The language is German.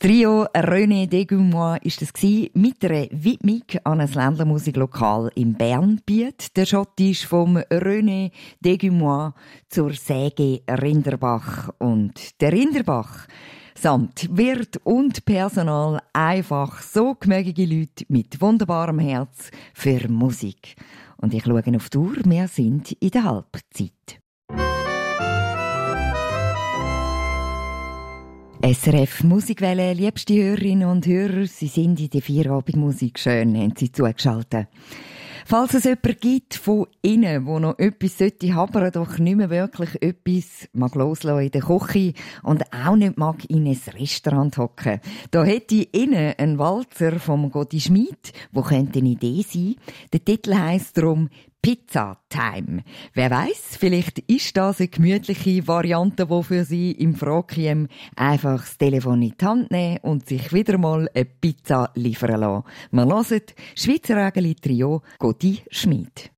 Trio René Degumois ist es mit einer Widmung an ein Ländlermusiklokal in Bernbiet. Der Schott ist vom René Degumois zur Säge Rinderbach. Und der Rinderbach samt Wirt und Personal einfach so gemögige Leute mit wunderbarem Herz für Musik. Und ich schaue auf die Uhr, wir sind in der Halbzeit. SRF Musikwelle, liebste Hörerinnen und Hörer, Sie sind in der Feierabendmusik. Schön, haben Sie zugeschaltet. Falls es jemanden gibt von Ihnen, der noch etwas habern sollte, doch nicht mehr wirklich etwas mag loslassen in der Küche und auch nicht mag in ein Restaurant hocken, da hätte ich Ihnen einen Walzer vom Gotti Schmid, wo könnte eine Idee sein. Der Titel heisst darum Pizza Time. Wer weiss, vielleicht ist das eine gemütliche Variante, die für Sie im Frage käme. Einfach das Telefon in die Hand nehmen und sich wieder mal eine Pizza liefern lassen. Wir hören Schweizer Rägeli Trio Gotti Schmid.